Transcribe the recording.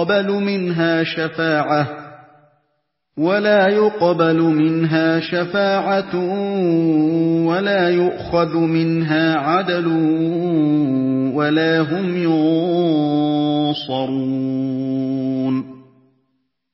ولا يقبل منها شفاعة ولا يؤخذ منها عدل ولا هم ينصرون